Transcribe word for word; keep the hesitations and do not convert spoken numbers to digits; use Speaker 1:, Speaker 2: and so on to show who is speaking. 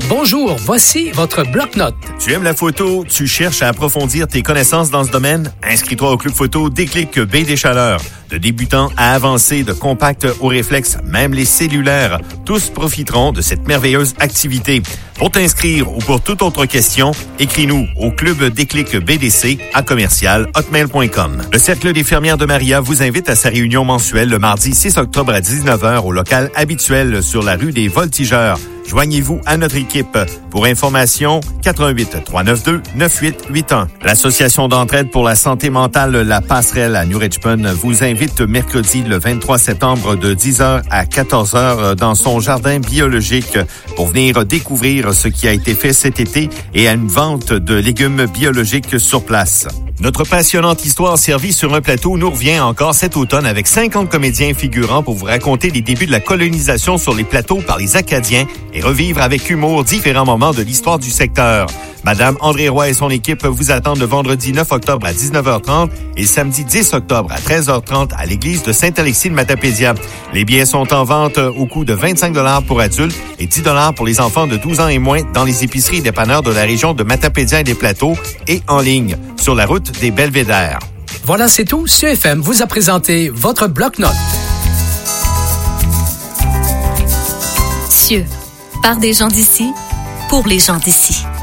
Speaker 1: Bonjour, voici votre bloc-notes.
Speaker 2: Tu aimes la photo? Tu cherches à approfondir tes connaissances dans ce domaine? Inscris-toi au Club Photo Déclic Baie des Chaleurs. De débutants à avancés, de compacts au réflexe, même les cellulaires, tous profiteront de cette merveilleuse activité. Pour t'inscrire ou pour toute autre question, écris-nous au Club Déclic B D C à commercial hotmail point com. Le Cercle des fermières de Maria vous invite à sa réunion mensuelle le mardi six octobre à dix-neuf heures au local habituel sur la rue des Voltigeurs. Joignez-vous à notre équipe. Pour information, quatre un huit, trois neuf deux, neuf huit huit un. L'Association d'entraide pour la santé mentale La Passerelle à New Richmond vous invite mercredi le vingt-trois septembre de dix heures à quatorze heures dans son jardin biologique pour venir découvrir ce qui a été fait cet été et à une vente de légumes biologiques sur place. Notre passionnante histoire servie sur un plateau nous revient encore cet automne avec cinquante comédiens figurants pour vous raconter les débuts de la colonisation sur les plateaux par les Acadiens et revivre avec humour différents moments de l'histoire du secteur. Madame André Roy et son équipe vous attendent le vendredi neuf octobre à dix-neuf heures trente et samedi dix octobre à treize heures trente à l'église de Saint-Alexis de Matapédia. Les billets sont en vente au coût de vingt-cinq dollars pour adultes et dix dollars pour les enfants de douze ans et moins dans les épiceries et dépanneurs de la région de Matapédia et des Plateaux et en ligne sur la route des Belvédères.
Speaker 1: Voilà, c'est tout. C F M vous a présenté votre bloc-notes.
Speaker 3: Cieux, par des gens d'ici, pour les gens d'ici.